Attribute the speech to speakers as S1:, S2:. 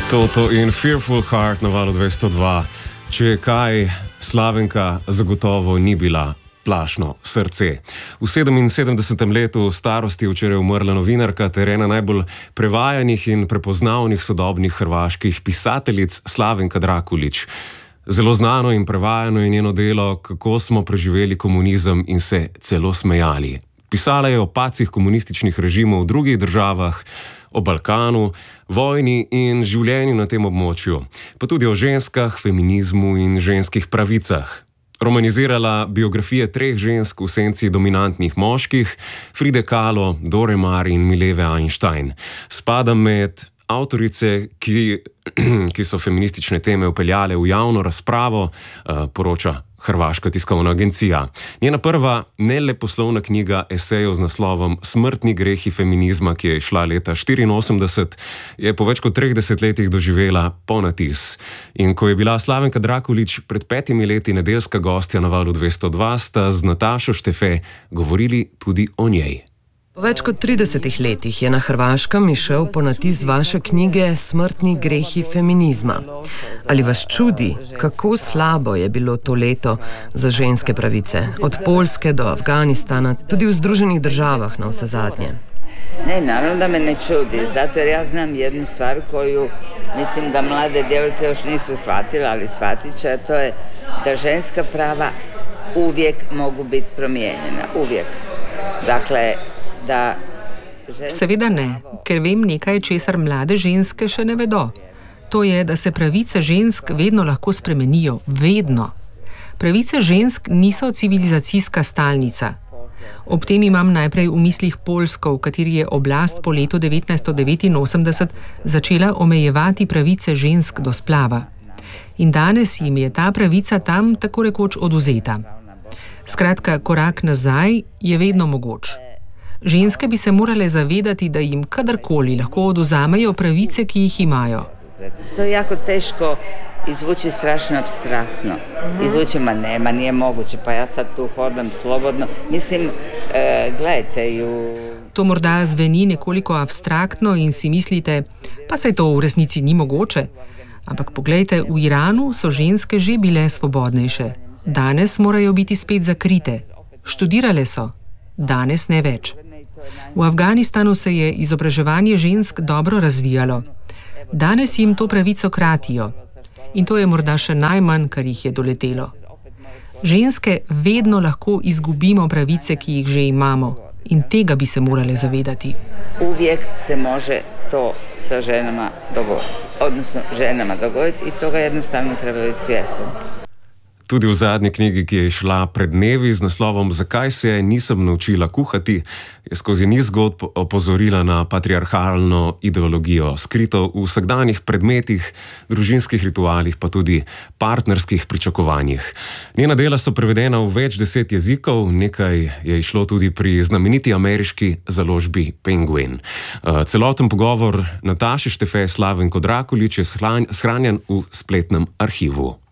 S1: Toto in Fearful Heart na valu 202. Če je kaj, Slavenka zagotovo ni bila plašno srce. V 77. letu starosti je včeraj umrla novinarka ter ena najbolj prevajanih in prepoznavnih sodobnih hrvaških pisateljic Slavenka Drakulić. Zelo znano in prevajano je njeno delo Kako smo preživeli komunizem in se celo smejali. Pisala je o padcih komunističnih režimov v drugih državah, o Balkanu, vojni in življenju na tem območju, pa tudi o ženskah, feminizmu in ženskih pravicah. Romanizirala biografije 3 žensk v senci dominantnih moških, Fride Kahlo, Dore Maar in Mileve Einstein. Spada med avtorice, ki so feministične teme vpeljale v javno razpravo, poroča Hrvaška tiskovna agencija. Njena prva neleposlovna knjiga esejev z naslovom Smrtni grehi feminizma, ki je izšla leta 1984, je po več kot 30 letih doživela ponatis. In ko je bila Slavenka Drakulić pred 5 leti nedeljska gostja na valu 202, sta z Natašo Štefe govorili tudi o njej.
S2: Po več kot 30 letih je na Hrvaškem izšel ponatis vaše knjige Smrtni grehi feminizma. Ali vas čudi, kako slabo je bilo to leto za ženske pravice? Od Poljske do Afganistana, tudi v Združenih državah na vse zadnje.
S3: Ne, naravno da me ne čudi, zato jer ja znam jednu stvar koju mislim da mlade djevojke još nisu shvatile, ali shvatit će, to je da ženska prava uvijek mogu biti promijenjena, uvijek. Dakle,
S4: Seveda ne, ker vem nekaj, česar mlade ženske še ne vedo. To je, da se pravice žensk vedno lahko spremenijo, vedno. Pravice žensk niso civilizacijska stalnica. Ob tem imam najprej v mislih Poljsko, v kateri je oblast po letu 1989 začela omejevati pravice žensk do splava. In danes jim je ta pravica tam tako rekoč odvzeta. Skratka, korak nazaj je vedno mogoč. Ženske bi se morale zavedati, da jim kadarkoli lahko oduzamejo pravice, ki jih imajo.
S3: To je jako teško izvući strašno abstraktno. Izvući, ma nije moguće, pa ja sad tu hodam slobodno. Mislim, gledajte ju...
S4: To morda zveni nekoliko abstraktno in si mislite, pa saj to v resnici ni mogoče. Ampak poglejte, v Iranu so ženske že bile svobodnejše. Danes morajo biti spet zakrite. Študirale so. Danes ne več. V Afganistanu se je izobraževanje žensk dobro razvijalo. Danes jim to pravico kratijo. In to je morda še najmanj, kar jih je doletelo. Ženske vedno lahko izgubimo pravice, ki jih že imamo. In tega bi se morale zavedati.
S3: Uvijek se može to sa ženama dogoditi. Odnosno, ženama dogoditi i toga jednostavno treba biti svjesni.
S1: Tudi v zadnji knjigi, ki je izšla pred dnevi z naslovom Zakaj se nisem naučila kuhati, je skozi niz zgodb opozorila na patriarhalno ideologijo, skrito v vsakdanjih predmetih, družinskih ritualih, pa tudi partnerskih pričakovanjih. Njena dela so prevedena v več 10 jezikov, nekaj je izšlo tudi pri znameniti ameriški založbi Penguin. Celoten pogovor Nataše Štefe Slavenko Drakulić je shranjen v spletnem arhivu.